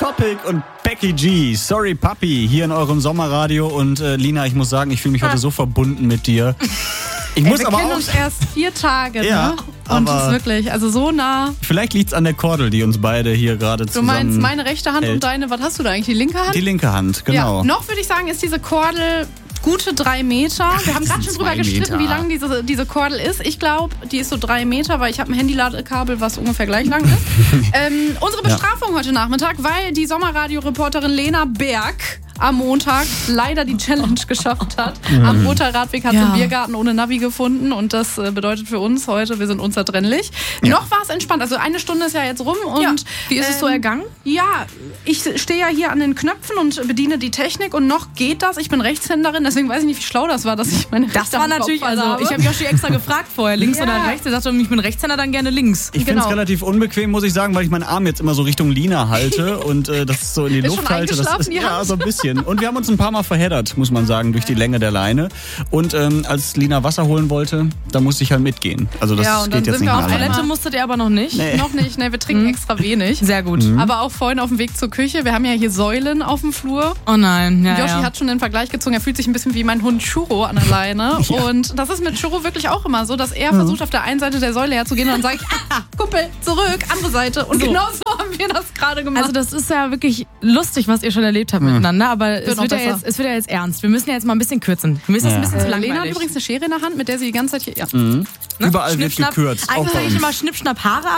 Topic und Becky G, Sorry Puppy, hier in eurem Sommerradio. Und Lina, ich muss sagen, ich fühle mich heute so verbunden mit dir. Wir kennen uns erst 4 Tage, ja, ne? Und es ist wirklich, also so nah. Vielleicht liegt es an der Kordel, die uns beide hier gerade zusammen Du meinst meine rechte Hand hält. und deine, was hast du da eigentlich, die linke Hand? Die linke Hand, genau. Ja, noch würde ich sagen, ist diese Kordel gute 3 Meter. Wir haben gerade schon drüber gestritten, wie lang diese Kordel ist. Ich glaube, die ist so 3 Meter, weil ich habe ein Handyladekabel, was ungefähr gleich lang ist. Unsere Bestrafung heute Nachmittag, weil die Sommerradio-Reporterin Lena Berg am Montag leider die Challenge geschafft hat. Am Urteil-Radweg hat sie einen Biergarten ohne Navi gefunden und das bedeutet für uns heute, wir sind unzertrennlich. Noch war es entspannt, also 1 Stunde ist ja jetzt rum und wie ist es so ergangen? Ja, ich stehe ja hier an den Knöpfen und bediene die Technik und noch geht das. Ich bin Rechtshänderin, deswegen weiß ich nicht, wie schlau das war, dass ich meine Das war natürlich, also ich habe Joshi extra gefragt vorher, links oder rechts. Er sagte, ich bin Rechtshänder, dann gerne links. Ich finde es relativ unbequem, muss ich sagen, weil ich meinen Arm jetzt immer so Richtung Lina halte und das so in die Luft halte. Das ist ja so ein bisschen. Und wir haben uns ein paar Mal verheddert, muss man sagen, durch die Länge der Leine. Und als Lina Wasser holen wollte, da musste ich halt mitgehen. Also das geht jetzt nicht mehr auf Toilette musstet ihr aber noch nicht? Nee. Noch nicht, ne, wir trinken extra wenig. Sehr gut. Aber auch vorhin auf dem Weg zur Küche, wir haben ja hier Säulen auf dem Flur. Oh nein, ja, Joshi hat schon den Vergleich gezogen, er fühlt sich ein bisschen wie mein Hund Churro an der Leine. Und das ist mit Churro wirklich auch immer so, dass er versucht, auf der einen Seite der Säule herzugehen und dann sage ich, Kumpel, zurück, andere Seite. Und genau so haben wir das gerade gemacht. Also das ist ja wirklich lustig, was ihr schon erlebt habt miteinander, aber es wird ja jetzt ernst. Wir müssen ja jetzt mal ein bisschen kürzen. Wir müssen es ein bisschen zu langweilig. Lena hat übrigens eine Schere in der Hand, mit der sie die ganze Zeit hier... Überall wird gekürzt. Eigentlich sage ich immer Schnipp, Schnapp, Haare